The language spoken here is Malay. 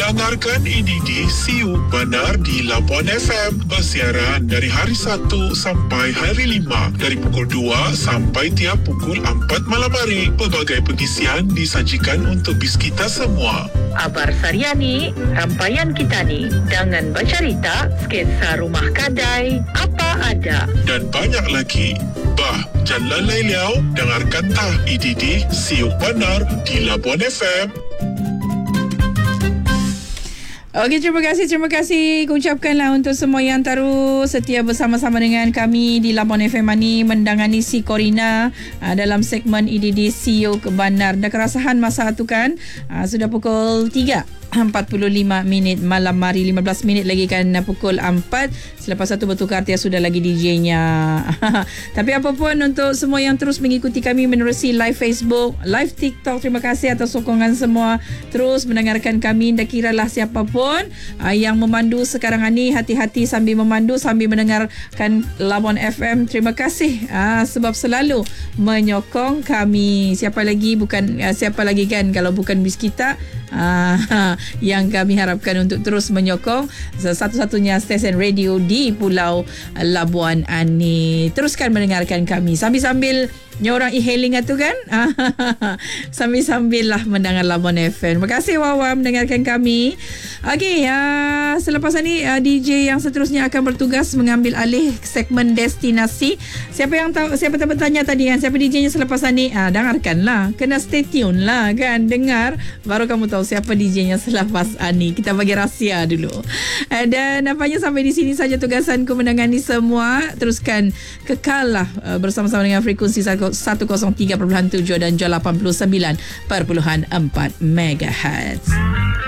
Dengarkan ini di Siu Benar di Labuan FM. Bersiaran dari hari 1 sampai hari 5. Dari pukul 2 sampai tiap pukul 4 malam hari. Pelbagai pengisian disajikan untuk bis kita semua. Abar Sariani, rampayan kita ni, jangan bercerita, sketsa rumah kadai, apa ada. Dan banyak lagi. Bah, jangan lalai liau. Dengarkan tah IDD Siu Benar di Labuan FM. Okey, terima kasih. Ucapkanlah untuk semua yang terus setia bersama-sama dengan kami di Labuan FM ni mendangani si Corina dalam segmen IDD CEO Kebanar. Dah kerasahan masa tu kan? Sudah pukul 3:45 malam hari, 15 minit lagi kan pukul 4. Selepas satu bertukar Tia sudah lagi DJ-nya. Tapi apapun untuk semua yang terus mengikuti kami menerusi live Facebook, live TikTok, terima kasih atas sokongan semua. Terus mendengarkan kami, dah kiralah siapapun yang memandu sekarang ni, hati-hati sambil memandu sambil mendengarkan Labuan FM. Terima kasih sebab selalu menyokong kami. Siapa lagi kan kalau bukan bis kita yang kami harapkan untuk terus menyokong satu-satunya stesen radio di Pulau Labuan ni. Teruskan mendengarkan kami sambil-sambil orang e-hailing tu kan. Sambil-sambil lah mendengar Labuan FM. Terima kasih Wawa mendengarkan kami. Okey, selepas ni DJ yang seterusnya akan bertugas mengambil alih segmen destinasi. Siapa bertanya tadi kan, siapa DJ-nya selepas ni? Dengarkanlah. Kena stay tune lah kan. Dengar baru kamu tahu siapa DJ-nya selepas ni. Kita bagi rahsia dulu. Dan nampaknya sampai di sini saja tugasanku menangani semua. Teruskan kekal lah bersama-sama dengan frekuensi 103.7 dan 89.4 MHz.